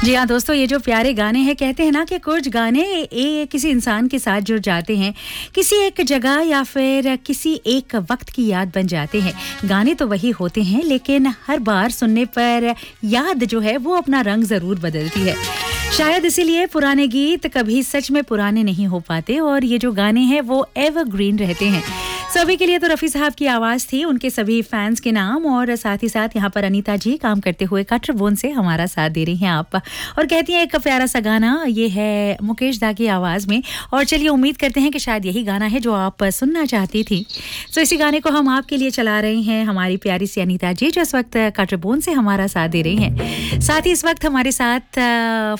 जी हाँ दोस्तों, ये जो प्यारे गाने हैं, कहते हैं ना कि कुछ गाने किसी इंसान के साथ जुड़ जाते हैं, किसी एक जगह या फिर किसी एक वक्त की याद बन जाते हैं। गाने तो वही होते हैं, लेकिन हर बार सुनने पर याद जो है वो अपना रंग जरूर बदलती है। शायद इसीलिए पुराने गीत कभी सच में पुराने नहीं हो पाते और ये जो गाने हैं वो एवरग्रीन रहते हैं। सभी के लिए तो रफ़ी साहब की आवाज़ थी, उनके सभी फैंस के नाम, और साथ ही साथ यहाँ पर अनीता जी काम करते हुए कटरबोन से हमारा साथ दे रही हैं आप, और कहती हैं एक प्यारा सा गाना ये है मुकेश दा की आवाज़ में। और चलिए उम्मीद करते हैं कि शायद यही गाना है जो आप सुनना चाहती थी। तो इसी गाने को हम आपके लिए चला रहे हैं, हमारी प्यारी सी अनीता जी जो इस वक्त कटरबोन से हमारा साथ दे रही हैं। साथ ही इस वक्त हमारे साथ